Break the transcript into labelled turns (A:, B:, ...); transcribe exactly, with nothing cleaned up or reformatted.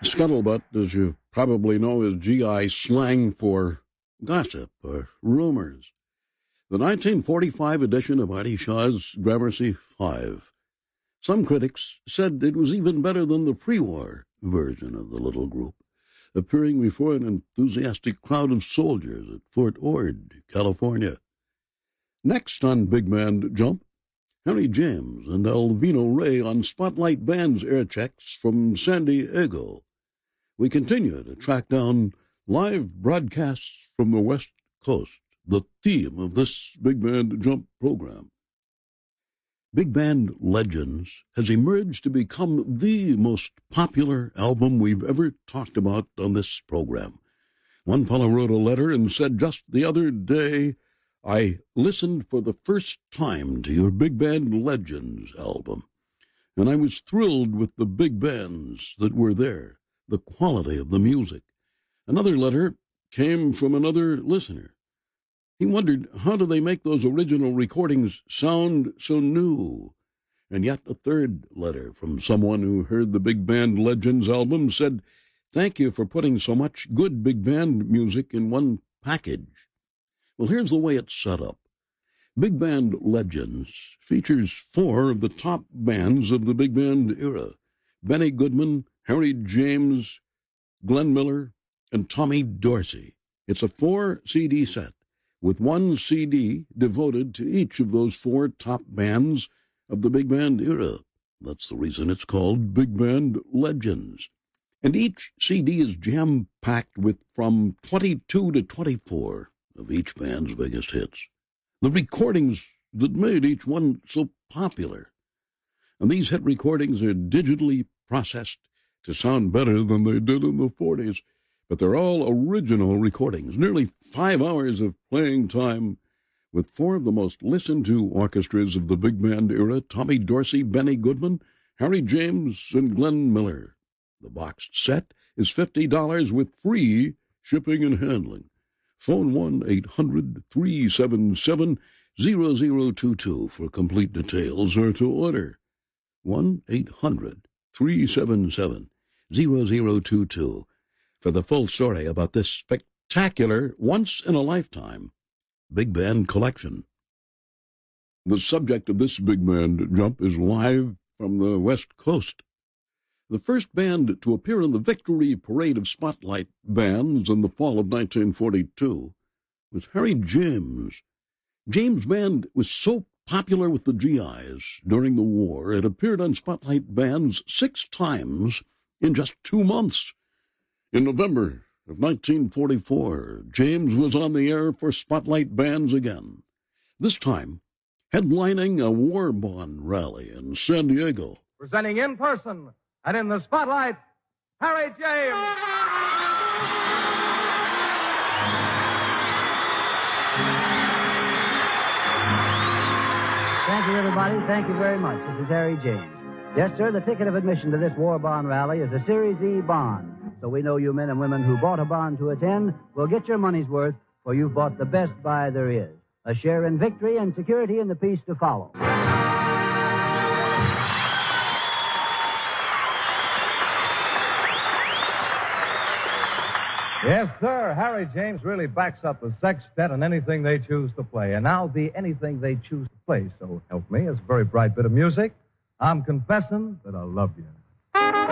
A: Scuttlebutt, as you probably know, is G I slang for gossip or rumors. The nineteen forty-five edition of Artie Shaw's Gramercy Five. Some critics said it was even better than the pre-war version of the little group, appearing before an enthusiastic crowd of soldiers at Fort Ord, California. Next on Big Band Jump, Harry James and Alvino Ray on Spotlight Band's air checks from San Diego. We continue to track down live broadcasts from the West Coast, the theme of this Big Band Jump program. Big Band Legends has emerged to become the most popular album we've ever talked about on this program. One fellow wrote a letter and said just the other day, I listened for the first time to your Big Band Legends album, and I was thrilled with the big bands that were there, the quality of the music. Another letter came from another listener. He wondered, how do they make those original recordings sound so new? And yet a third letter from someone who heard the Big Band Legends album said, thank you for putting so much good big band music in one package. Well, here's the way it's set up. Big Band Legends features four of the top bands of the big band era: Benny Goodman, Harry James, Glenn Miller, and Tommy Dorsey. It's a four C D set, with one C D devoted to each of those four top bands of the big band era. That's the reason it's called Big Band Legends. And each C D is jam-packed with from twenty-two to twenty-four of each band's biggest hits, the recordings that made each one so popular. And these hit recordings are digitally processed to sound better than they did in the forties. But they're all original recordings, nearly five hours of playing time with four of the most listened-to orchestras of the big band era: Tommy Dorsey, Benny Goodman, Harry James, and Glenn Miller. The boxed set is fifty dollars with free shipping and handling. Phone one eight hundred three seven seven zero zero two two for complete details or to order. one eight hundred three seven seven zero zero two two. For the full story about this spectacular, once-in-a-lifetime big band collection. The subject of this Big Band Jump is live from the West Coast. The first band to appear in the Victory Parade of Spotlight Bands in the fall of nineteen forty-two was Harry James. James' band was so popular with the G Is during the war, it appeared on Spotlight Bands six times in just two months. In November of nineteen forty-four, James was on the air for Spotlight Bands again, this time headlining a war bond rally in San Diego.
B: Presenting in person and in the spotlight, Harry James.
C: Thank you, everybody. Thank you very much. This is Harry James. Yes, sir, the ticket of admission to this war bond rally is a Series E bond. So we know you men and women who bought a bond to attend will get your money's worth, for you've bought the best buy there is. A share in victory and security in the peace to follow.
B: Yes, sir. Harry James really backs up the sextet in anything they choose to play. And now the anything they choose to play, so help me, it's a very bright bit of music. I'm confessing that I love you.